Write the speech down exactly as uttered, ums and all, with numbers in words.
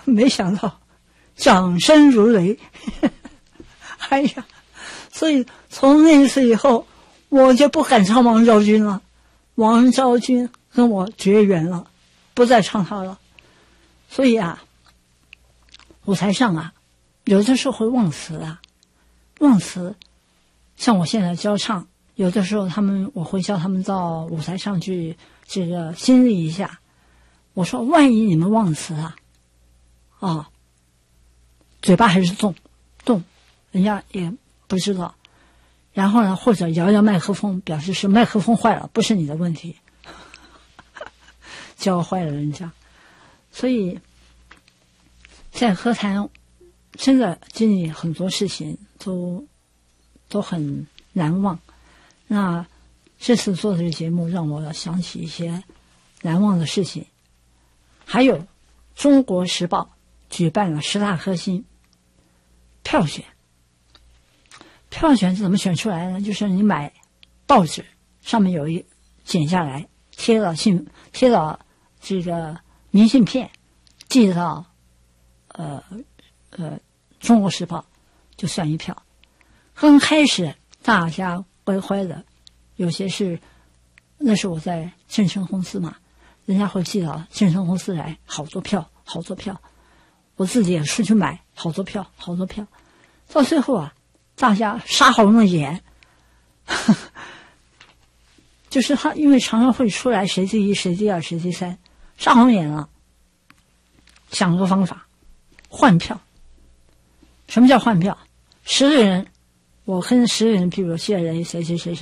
没想到掌声如雷。哎呀，所以从那次以后，我就不敢唱王昭君了。王昭君跟我绝缘了，不再唱她了。所以啊，舞台上啊，有的时候会忘词啊，忘词。像我现在教唱，有的时候他们我会叫他们到舞台上去这个心历一下。我说，万一你们忘词啊，啊，嘴巴还是动动，人家也不知道。然后呢，或者摇摇麦克风，表示是麦克风坏了，不是你的问题，教坏了人家。所以在歌坛真的经历很多事情都都很难忘。那这次做这个节目让我想起一些难忘的事情。还有中国时报举办了十大歌星票选，票选是怎么选出来呢？就是你买报纸，上面有一剪下来贴到信贴到这个明信片，寄到呃呃中国时报，就算一票。刚开始大家乖乖的，有些是那是我在正生公司嘛，人家会寄到正生公司来，好多票好多票，我自己也出去买好多票好多票，到最后啊，大家杀红了眼，就是他因为常常会出来谁第一谁第二谁第三，杀红眼了，想个方法换票。什么叫换票？十个人，我跟十个人，比如谢人谁谁谁谁